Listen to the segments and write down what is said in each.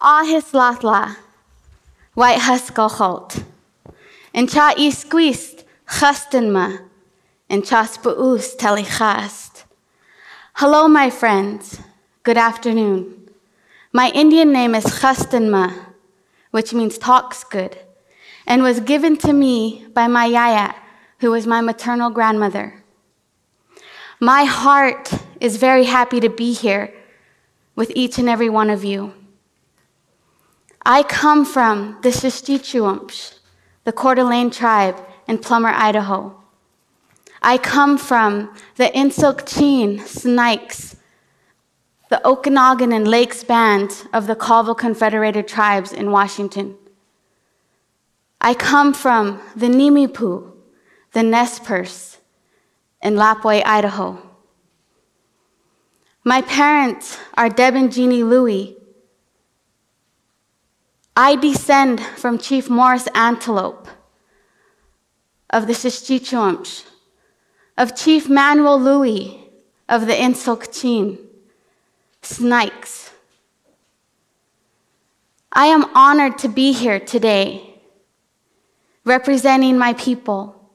Ahislatla, White Huskochot, and Cha Isquist, Chastenma, and Chaspuus Telichast. Hello, my friends. Good afternoon. My Indian name is Chastenma, which means talks good, and was given to me by my yaya, who was my maternal grandmother. My heart is very happy to be here with each and every one of you. I come from the Sistichuamsh, the Coeur d'Alene tribe in Plummer, Idaho. I come from the Insulkchin Snakes, the Okanagan and Lakes Band of the Colville Confederated Tribes in Washington. I come from the Nimipu, the Nez Perce in Lapwai, Idaho. My parents are Deb and Jeannie Louie. I descend from Chief Morris Antelope of the Sistichuamsh, of Chief Manuel Louie of the Insulkchin Snakes. I am honored to be here today, representing my people.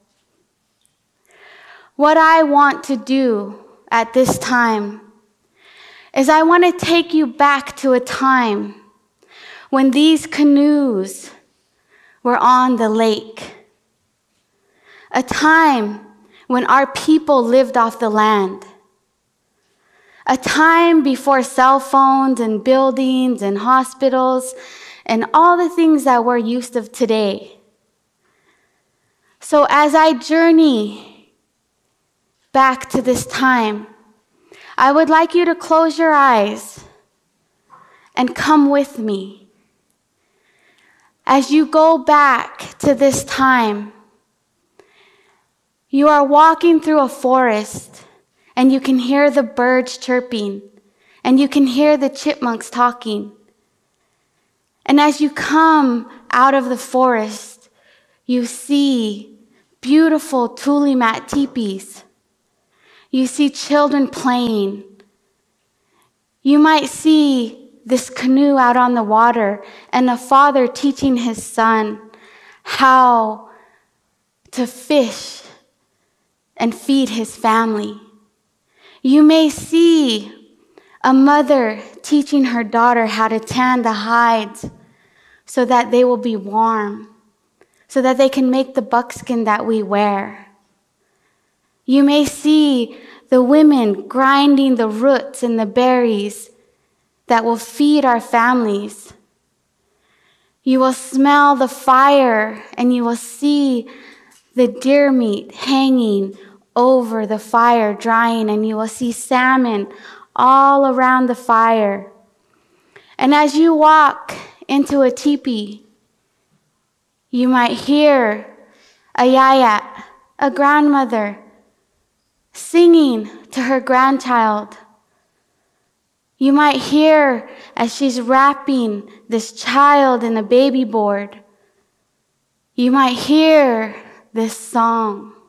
What I want to do at this time is I want to take you back to a time when these canoes were on the lake, a time when our people lived off the land, a time before cell phones and buildings and hospitals and all the things that we're used to today. So as I journey back to this time, I would like you to close your eyes and come with me. As you go back to this time, you are walking through a forest and you can hear the birds chirping and you can hear the chipmunks talking. And as you come out of the forest, you see beautiful tule mat teepees. You see children playing. You might see this canoe out on the water and a father teaching his son how to fish and feed his family. You may see a mother teaching her daughter how to tan the hides so that they will be warm, so that they can make the buckskin that we wear. You may see the women grinding the roots and the berries that will feed our families. You will smell the fire and you will see the deer meat hanging over the fire drying, and you will see salmon all around the fire. And as you walk into a teepee, you might hear a yaya, a grandmother, singing to her grandchild. You might hear as she's wrapping this child in a baby board, you might hear this song.